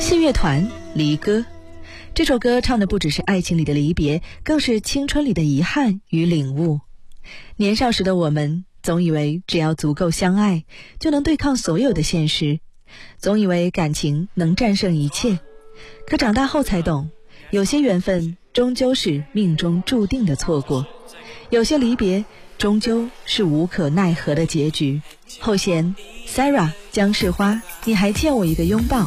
信乐团《离歌》这首歌唱的不只是爱情里的离别，更是青春里的遗憾与领悟。年少时的我们总以为只要足够相爱，就能对抗所有的现实，总以为感情能战胜一切。可长大后才懂，有些缘分终究是命中注定的错过，有些离别终究是无可奈何的结局。后弦 Sarah 姜世花，你还欠我一个拥抱。